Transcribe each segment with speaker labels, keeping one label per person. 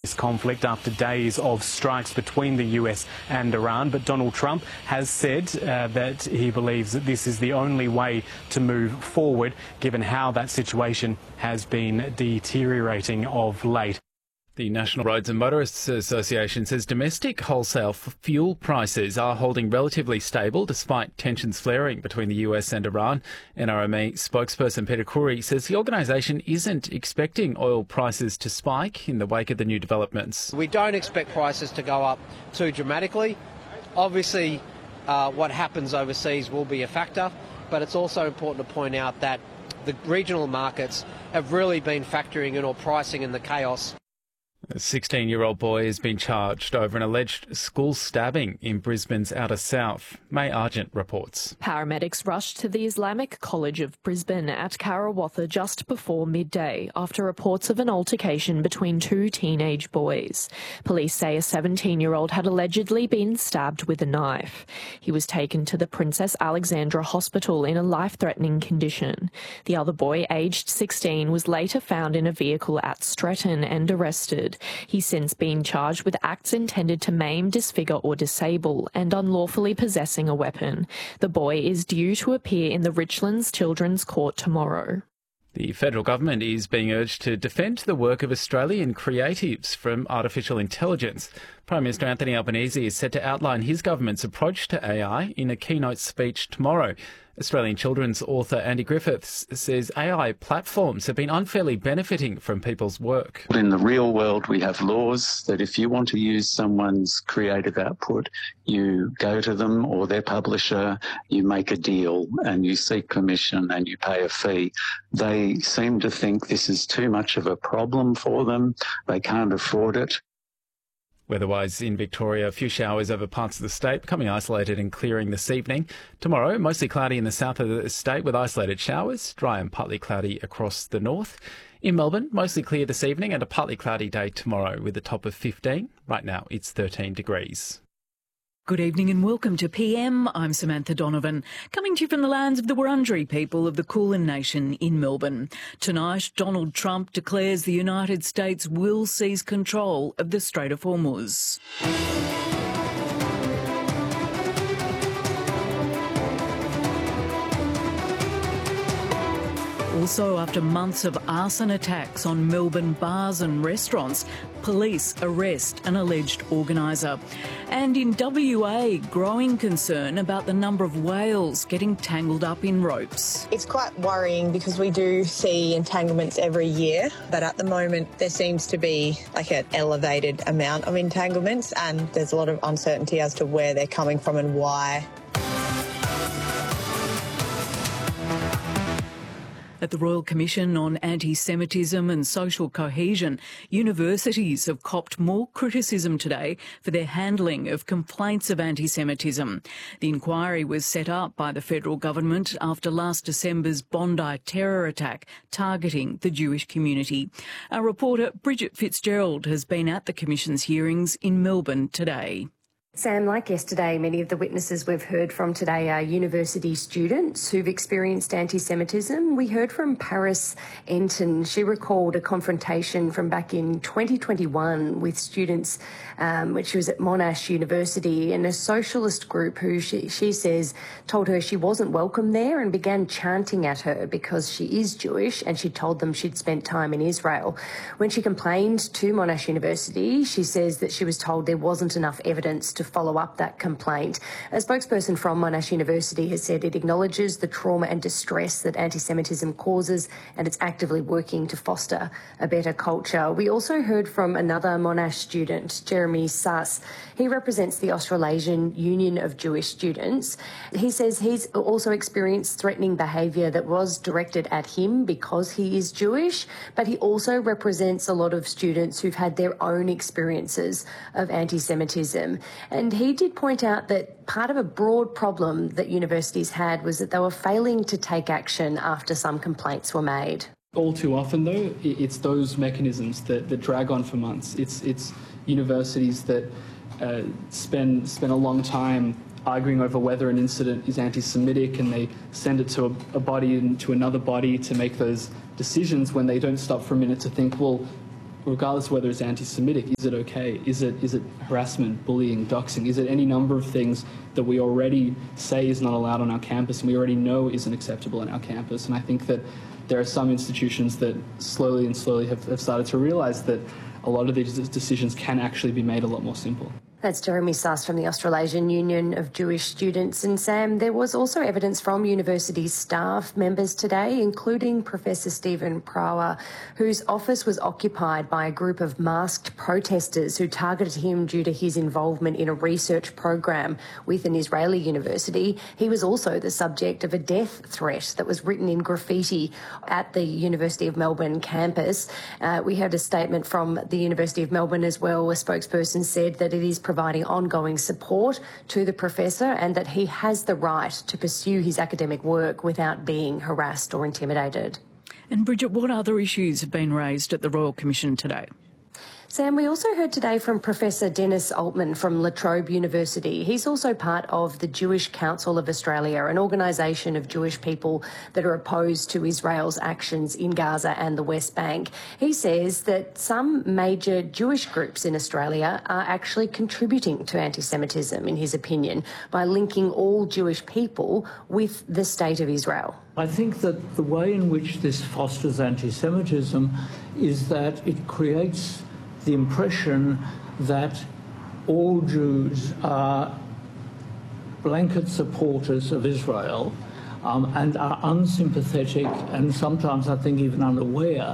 Speaker 1: This conflict after days of strikes between the US and Iran, but Donald Trump has said that he believes that this is the only way to move forward, given how that situation has been deteriorating of late.
Speaker 2: The National Roads and Motorists Association says domestic wholesale fuel prices are holding relatively stable despite tensions flaring between the US and Iran. NRMA spokesperson Peter Khoury says the organisation isn't expecting oil prices to spike in the wake of the new developments.
Speaker 3: We don't expect prices to go up too dramatically. Obviously, what happens overseas will be a factor, but it's also important to point out that the regional markets have really been factoring in or pricing in the chaos.
Speaker 2: A 16-year-old boy has been charged over an alleged school stabbing in Brisbane's outer south. May Argent reports.
Speaker 4: Paramedics rushed to the Islamic College of Brisbane at Karawatha just before midday after reports of an altercation between two teenage boys. Police say a 17-year-old had allegedly been stabbed with a knife. He was taken to the Princess Alexandra Hospital in a life-threatening condition. The other boy, aged 16, was later found in a vehicle at Stretton and arrested. He's since been charged with acts intended to maim, disfigure or disable and unlawfully possessing a weapon. The boy is due to appear in the Richlands Children's Court tomorrow.
Speaker 2: The federal government is being urged to defend the work of Australian creatives from artificial intelligence. Prime Minister Anthony Albanese is set to outline his government's approach to AI in a keynote speech tomorrow. Australian children's author Andy Griffiths says AI platforms have been unfairly benefiting from people's work.
Speaker 5: In the real world, we have laws that if you want to use someone's creative output, you go to them or their publisher, you make a deal and you seek permission and you pay a fee. They seem to think this is too much of a problem for them. They can't afford it.
Speaker 2: Weather-wise in Victoria, a few showers over parts of the state, becoming isolated and clearing this evening. Tomorrow, mostly cloudy in the south of the state with isolated showers, dry and partly cloudy across the north. In Melbourne, mostly clear this evening and a partly cloudy day tomorrow with a top of 15. Right now, it's 13 degrees.
Speaker 6: Good evening and welcome to PM. I'm Samantha Donovan, coming to you from the lands of the Wurundjeri people of the Kulin Nation in Melbourne. Tonight, Donald Trump declares the United States will seize control of the Strait of Hormuz. Also, after months of arson attacks on Melbourne bars and restaurants, police arrest an alleged organiser. And in WA, growing concern about the number of whales getting tangled up in ropes.
Speaker 7: It's quite worrying because we do see entanglements every year, but at the moment there seems to be like an elevated amount of entanglements and there's a lot of uncertainty as to where they're coming from and why.
Speaker 6: At the Royal Commission on Anti-Semitism and Social Cohesion, universities have copped more criticism today for their handling of complaints of anti-Semitism. The inquiry was set up by the federal government after last December's Bondi terror attack targeting the Jewish community. Our reporter Bridget Fitzgerald has been at the Commission's hearings in Melbourne today.
Speaker 8: Sam, like yesterday, many of the witnesses we've heard from today are university students who've experienced anti-Semitism. We heard from Paris Enton. She recalled a confrontation from back in 2021 with students when she was at Monash University, and a socialist group who she says told her she wasn't welcome there and began chanting at her because she is Jewish, and she told them she'd spent time in Israel. When she complained to Monash University, she says that she was told there wasn't enough evidence to follow up that complaint. A spokesperson from Monash University has said it acknowledges the trauma and distress that anti-Semitism causes, and it's actively working to foster a better culture. We also heard from another Monash student, Jeremy Suss. He represents the Australasian Union of Jewish Students. He says he's also experienced threatening behaviour that was directed at him because he is Jewish, but he also represents a lot of students who've had their own experiences of anti-Semitism. And he did point out that part of a broad problem that universities had was that they were failing to take action after some complaints were made.
Speaker 9: All too often, though, it's those mechanisms that drag on for months. It's universities that spend a long time arguing over whether an incident is anti-Semitic, and they send it to a body and to another body to make those decisions when they don't stop for a minute to think, well, regardless of whether it's anti-Semitic, is it okay? Is it harassment, bullying, doxing? Is it any number of things that we already say is not allowed on our campus and we already know isn't acceptable on our campus? And I think that there are some institutions that slowly have started to realise that a lot of these decisions can actually be made a lot more simple.
Speaker 8: That's Jeremy Suss from the Australasian Union of Jewish Students. And Sam, there was also evidence from university staff members today, including Professor Stephen Prawa, whose office was occupied by a group of masked protesters who targeted him due to his involvement in a research program with an Israeli university. He was also the subject of a death threat that was written in graffiti at the University of Melbourne campus. We heard a statement from the University of Melbourne as well. A spokesperson said that it is providing ongoing support to the professor and that he has the right to pursue his academic work without being harassed or intimidated.
Speaker 6: And Bridget, what other issues have been raised at the Royal Commission today?
Speaker 8: Sam, we also heard today from Professor Dennis Altman from La Trobe University. He's also part of the Jewish Council of Australia, an organisation of Jewish people that are opposed to Israel's actions in Gaza and the West Bank. He says that some major Jewish groups in Australia are actually contributing to anti-Semitism, in his opinion, by linking all Jewish people with the State of Israel.
Speaker 10: I think that the way in which this fosters anti-Semitism is that it creates the impression that all Jews are blanket supporters of Israel and are unsympathetic and sometimes, I think, even unaware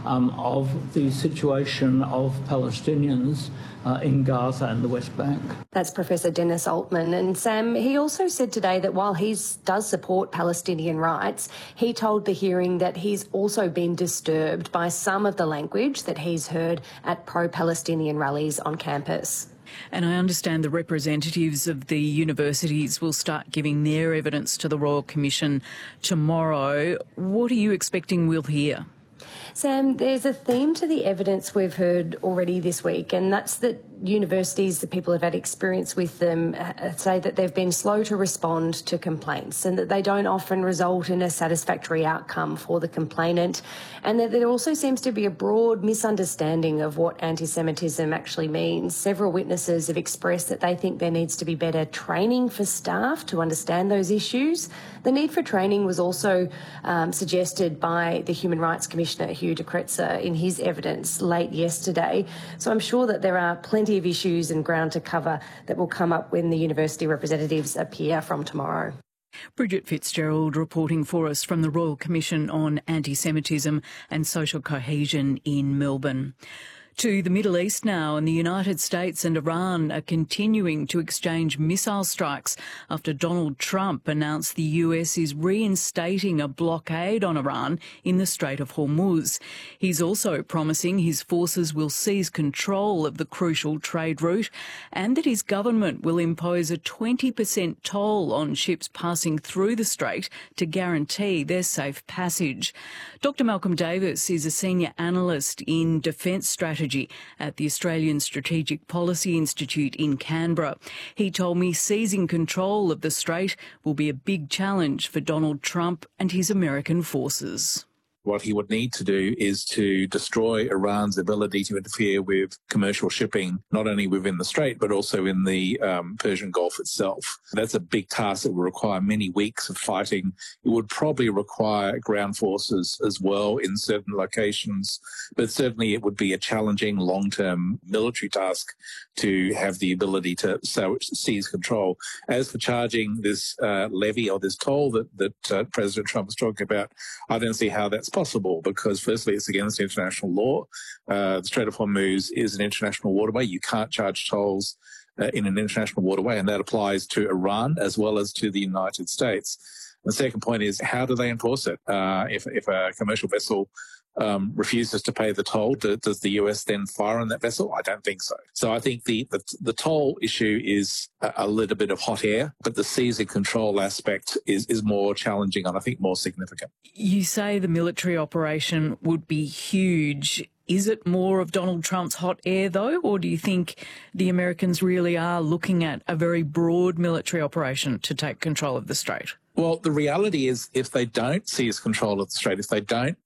Speaker 10: of the situation of Palestinians in Gaza and the West Bank.
Speaker 8: That's Professor Dennis Altman. And Sam, he also said today that while he does support Palestinian rights, he told the hearing that he's also been disturbed by some of the language that he's heard at pro-Palestinian rallies on campus.
Speaker 6: And I understand the representatives of the universities will start giving their evidence to the Royal Commission tomorrow. What are you expecting we'll hear?
Speaker 8: Sam, there's a theme to the evidence we've heard already this week, and that's that universities, the people who've had experience with them, say that they've been slow to respond to complaints and that they don't often result in a satisfactory outcome for the complainant, and that there also seems to be a broad misunderstanding of what anti-Semitism actually means. Several witnesses have expressed that they think there needs to be better training for staff to understand those issues. The need for training was also suggested by the Human Rights Commissioner, Hugh de Kretser, in his evidence late yesterday. So I'm sure that there are plenty of issues and ground to cover that will come up when the university representatives appear from tomorrow.
Speaker 6: Bridget Fitzgerald reporting for us from the Royal Commission on Anti-Semitism and Social Cohesion in Melbourne. To the Middle East now, and the United States and Iran are continuing to exchange missile strikes after Donald Trump announced the US is reinstating a blockade on Iran in the Strait of Hormuz. He's also promising his forces will seize control of the crucial trade route and that his government will impose a 20% toll on ships passing through the strait to guarantee their safe passage. Dr. Malcolm Davis is a senior analyst in defence strategy at the Australian Strategic Policy Institute in Canberra. He told me seizing control of the strait will be a big challenge for Donald Trump and his American forces.
Speaker 11: What he would need to do is to destroy Iran's ability to interfere with commercial shipping, not only within the Strait, but also in the Persian Gulf itself. That's a big task that would require many weeks of fighting. It would probably require ground forces as well in certain locations, but certainly it would be a challenging long-term military task to have the ability to seize control. As for charging this levy or this toll that President Trump was talking about, I don't see how that's possible because, firstly, it's against international law. The Strait of Hormuz is an international waterway. You can't charge tolls in an international waterway, and that applies to Iran as well as to the United States. The second point is, how do they enforce it? If a commercial vessel refuses to pay the toll, does the US then fire on that vessel? I don't think so. So I think the toll issue is a little bit of hot air, but the seizing control aspect is more challenging and I think more significant.
Speaker 6: You say the military operation would be huge. Is it more of Donald Trump's hot air, though, or do you think the Americans really are looking at a very broad military operation to take control of the strait?
Speaker 11: Well, the reality is if they don't seize control of the strait, if they don't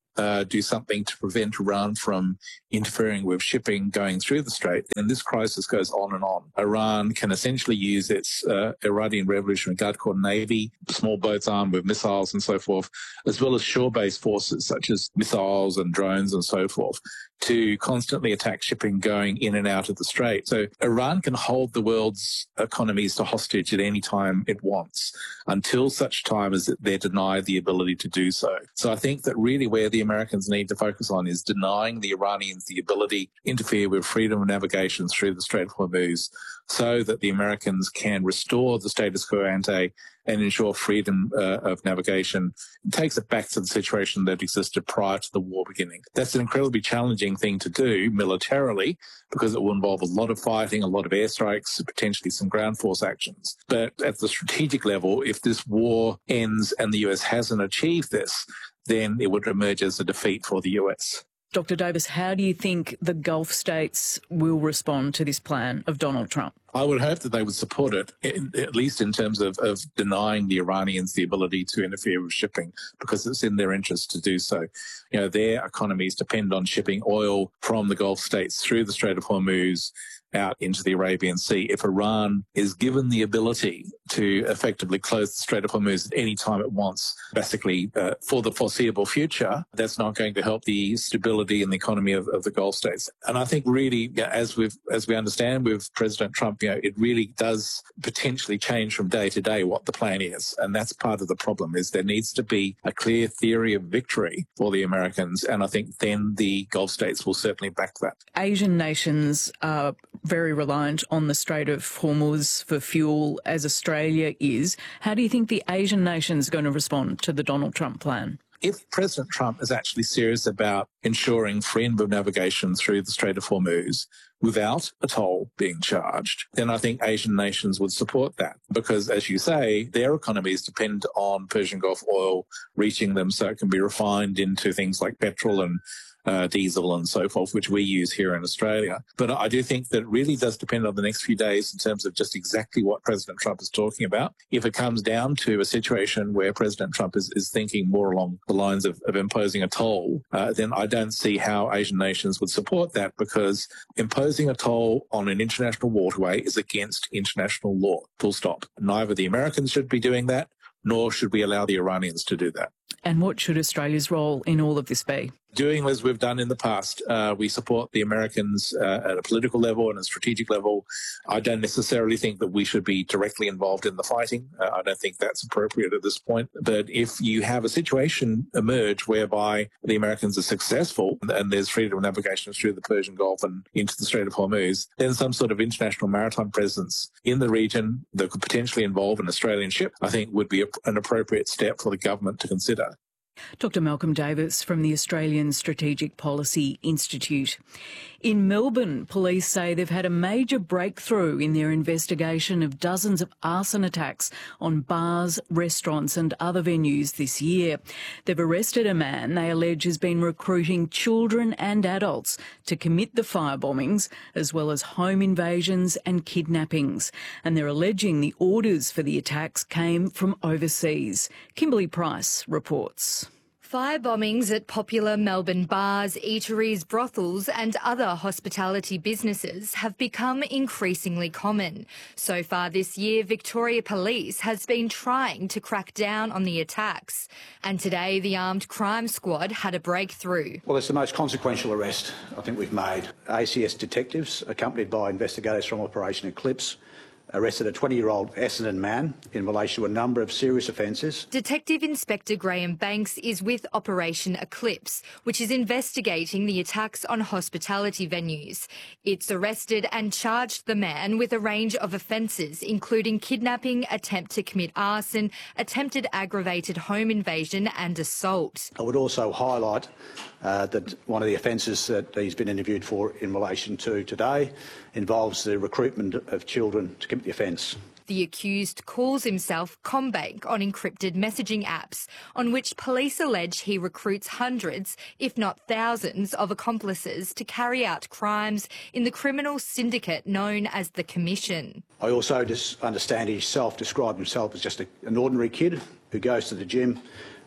Speaker 11: do something to prevent Iran from interfering with shipping going through the Strait, then this crisis goes on and on. Iran can essentially use its Iranian Revolutionary Guard Corps Navy, small boats armed with missiles and so forth, as well as shore-based forces such as missiles and drones and so forth, to constantly attack shipping going in and out of the Strait. So Iran can hold the world's economies to hostage at any time it wants, until such time as they're denied the ability to do so. So I think that really where the Americans need to focus on is denying the Iranians the ability to interfere with freedom of navigation through the Strait of Hormuz, so that the Americans can restore the status quo ante and ensure freedom of navigation. It takes it back to the situation that existed prior to the war beginning. That's an incredibly challenging thing to do militarily, because it will involve a lot of fighting, a lot of airstrikes, potentially some ground force actions. But at the strategic level, if this war ends and the US hasn't achieved this, then it would emerge as a defeat for the US.
Speaker 6: Dr. Davis, how do you think the Gulf states will respond to this plan of Donald Trump?
Speaker 11: I would hope that they would support it, at least in terms of denying the Iranians the ability to interfere with shipping, because it's in their interest to do so. You know, their economies depend on shipping oil from the Gulf states through the Strait of Hormuz out into the Arabian Sea. If Iran is given the ability to effectively close the Strait of Hormuz at any time it wants, basically for the foreseeable future, that's not going to help the stability and the economy of the Gulf states. And I think really, as we understand with President Trump, it really does potentially change from day to day what the plan is. And that's part of the problem, is there needs to be a clear theory of victory for the Americans. And I think then the Gulf states will certainly back that.
Speaker 6: Asian nations are very reliant on the Strait of Hormuz for fuel, as Australia is. How do you think the Asian nations are going to respond to the Donald Trump plan?
Speaker 11: If President Trump is actually serious about ensuring freedom of navigation through the Strait of Hormuz without a toll being charged, then I think Asian nations would support that. Because, as you say, their economies depend on Persian Gulf oil reaching them so it can be refined into things like petrol and diesel and so forth, which we use here in Australia. But I do think that it really does depend on the next few days in terms of just exactly what President Trump is talking about. If it comes down to a situation where President Trump is thinking more along the lines of imposing a toll, then I don't see how Asian nations would support that, because imposing a toll on an international waterway is against international law, full stop. Neither the Americans should be doing that, nor should we allow the Iranians to do that.
Speaker 6: And what should Australia's role in all of this be?
Speaker 11: Doing as we've done in the past. We support the Americans at a political level and a strategic level. I don't necessarily think that we should be directly involved in the fighting. I don't think that's appropriate at this point. But if you have a situation emerge whereby the Americans are successful and there's freedom of navigation through the Persian Gulf and into the Strait of Hormuz, then some sort of international maritime presence in the region that could potentially involve an Australian ship, I think would be an appropriate step for the government to consider.
Speaker 6: Dr. Malcolm Davis from the Australian Strategic Policy Institute. In Melbourne, police say they've had a major breakthrough in their investigation of dozens of arson attacks on bars, restaurants and other venues this year. They've arrested a man they allege has been recruiting children and adults to commit the firebombings, as well as home invasions and kidnappings. And they're alleging the orders for the attacks came from overseas. Kimberly Price reports.
Speaker 12: Firebombings at popular Melbourne bars, eateries, brothels and other hospitality businesses have become increasingly common. So far this year, Victoria Police has been trying to crack down on the attacks. And today, the Armed Crime Squad had a breakthrough.
Speaker 13: Well, it's the most consequential arrest I think we've made. ACS detectives, accompanied by investigators from Operation Eclipse, arrested a 20-year-old Essendon man in relation to a number of serious offences. Detective Inspector Graham Banks is with Operation Eclipse, which is investigating the attacks on hospitality venues. It's arrested and charged the man with a range of offences, including kidnapping, attempt to commit arson, attempted aggravated home invasion and assault. I would also highlight that one of the offences that he's been interviewed for in relation to today involves the recruitment of children to commit the offence. The accused calls himself CommBank on encrypted messaging apps, on which police allege he recruits hundreds, if not thousands, of accomplices to carry out crimes in the criminal syndicate known as the Commission. I also understand he self-described himself as just an ordinary kid who goes to the gym,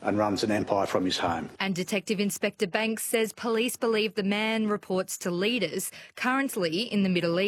Speaker 13: and runs an empire from his home.
Speaker 12: And Detective Inspector Banks says police believe the man reports to leaders currently in the Middle East.